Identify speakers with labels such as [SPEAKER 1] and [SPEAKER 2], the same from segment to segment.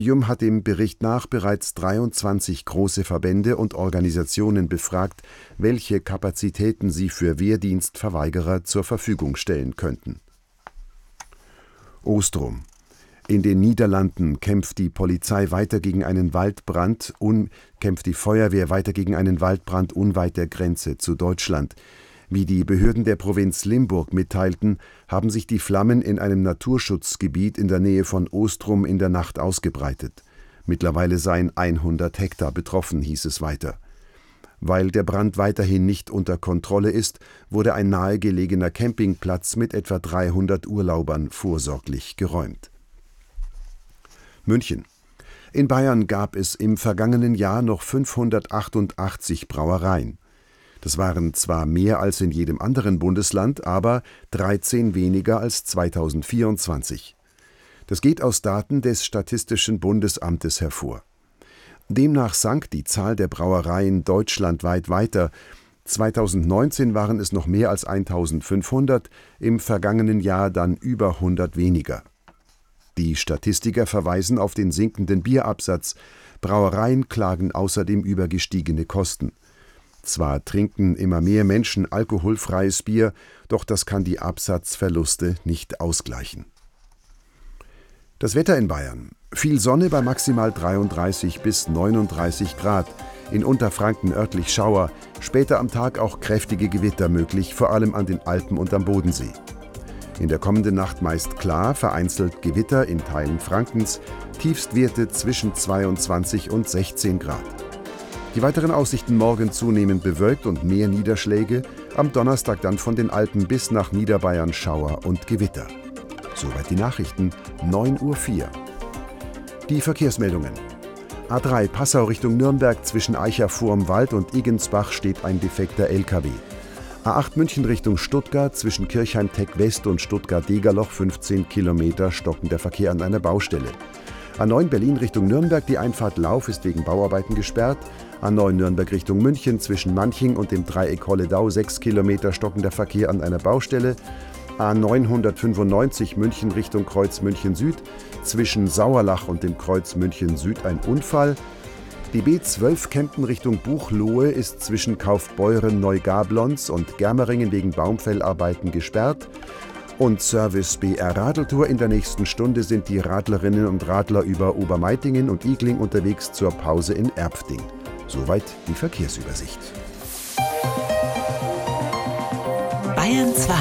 [SPEAKER 1] Ministerium hat dem Bericht nach bereits 23 große Verbände und Organisationen befragt, welche Kapazitäten sie für Wehrdienstverweigerer zur Verfügung stellen könnten. Ostrom. In den Niederlanden kämpft die Feuerwehr weiter gegen einen Waldbrand unweit der Grenze zu Deutschland. Wie die Behörden der Provinz Limburg mitteilten, haben sich die Flammen in einem Naturschutzgebiet in der Nähe von Ostrom in der Nacht ausgebreitet. Mittlerweile seien 100 Hektar betroffen, hieß es weiter. Weil der Brand weiterhin nicht unter Kontrolle ist, wurde ein nahegelegener Campingplatz mit etwa 300 Urlaubern vorsorglich geräumt. München. In Bayern gab es im vergangenen Jahr noch 588 Brauereien. Das waren zwar mehr als in jedem anderen Bundesland, aber 13 weniger als 2024. Das geht aus Daten des Statistischen Bundesamtes hervor. Demnach sank die Zahl der Brauereien deutschlandweit weiter. 2019 waren es noch mehr als 1500, im vergangenen Jahr dann über 100 weniger. Die Statistiker verweisen auf den sinkenden Bierabsatz. Brauereien klagen außerdem über gestiegene Kosten. Zwar trinken immer mehr Menschen alkoholfreies Bier, doch das kann die Absatzverluste nicht ausgleichen. Das Wetter in Bayern. Viel Sonne bei maximal 33 bis 39 Grad. In Unterfranken örtlich Schauer. Später am Tag auch kräftige Gewitter möglich, vor allem an den Alpen und am Bodensee. In der kommenden Nacht meist klar, vereinzelt Gewitter in Teilen Frankens. Tiefstwerte zwischen 22 und 16 Grad. Die weiteren Aussichten morgen zunehmend bewölkt und mehr Niederschläge, am Donnerstag dann von den Alpen bis nach Niederbayern Schauer und Gewitter. Soweit die Nachrichten, 9:04 Uhr. Die Verkehrsmeldungen. A3 Passau Richtung Nürnberg zwischen Eicher-Vormwald und Igensbach steht ein defekter LKW. A8 München Richtung Stuttgart zwischen Kirchheim-Teck West und Stuttgart-Degerloch 15 Kilometer stockender Verkehr an einer Baustelle. A9 Berlin Richtung Nürnberg, die Einfahrt Lauf ist wegen Bauarbeiten gesperrt. A9 Nürnberg Richtung München zwischen Manching und dem Dreieck Holledau 6 Kilometer stockender Verkehr an einer Baustelle. A995 München Richtung Kreuz München Süd, zwischen Sauerlach und dem Kreuz München Süd ein Unfall. Die B12 Kempten Richtung Buchloe ist zwischen Kaufbeuren Neugablons und Germeringen wegen Baumfellarbeiten gesperrt. Und Service BR Radeltour. In der nächsten Stunde sind die Radlerinnen und Radler über Obermeitingen und Igling unterwegs zur Pause in Erpfding. Soweit die Verkehrsübersicht.
[SPEAKER 2] Bayern 2.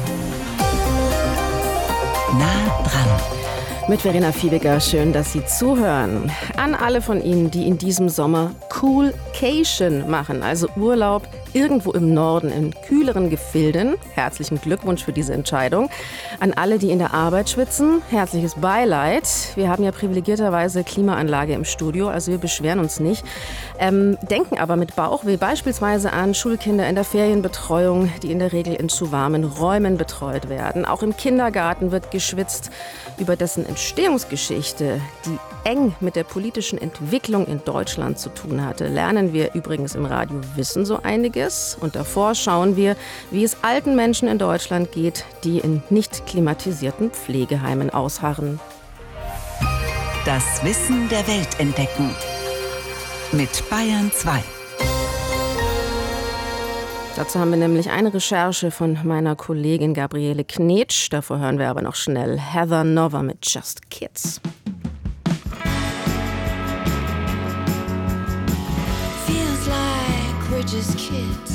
[SPEAKER 2] Nah dran.
[SPEAKER 3] Mit Verena Fiebiger, schön, dass Sie zuhören. An alle von Ihnen, die in diesem Sommer Coolcation machen, also Urlaub irgendwo im Norden in kühleren Gefilden. Herzlichen Glückwunsch für diese Entscheidung. An alle, die in der Arbeit schwitzen, herzliches Beileid. Wir haben ja privilegierterweise Klimaanlage im Studio, also wir beschweren uns nicht. Denken aber mit Bauchweh beispielsweise an Schulkinder in der Ferienbetreuung, die in der Regel in zu warmen Räumen betreut werden. Auch im Kindergarten wird geschwitzt, über dessen Entstehungsgeschichte, die eng mit der politischen Entwicklung in Deutschland zu tun hatte, lernen wir übrigens im Radio Wissen so einiges. Und davor schauen wir, wie es alten Menschen in Deutschland geht, die in nicht klimatisierten Pflegeheimen ausharren.
[SPEAKER 2] Das Wissen der Welt entdecken. Mit Bayern 2.
[SPEAKER 3] Dazu haben wir nämlich eine Recherche von meiner Kollegin Gabriele Knetsch. Davor hören wir aber noch schnell Heather Nova mit Just Kids.
[SPEAKER 4] Feels like we're just kids